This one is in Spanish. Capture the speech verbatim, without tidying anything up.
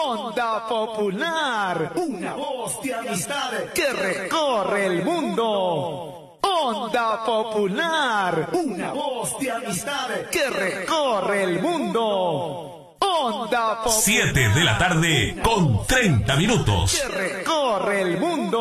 Onda Popular, una voz de amistad que recorre el mundo. Onda Popular, una voz de amistad que recorre el mundo. Onda Popular, siete de la tarde con treinta minutos. que recorre el mundo.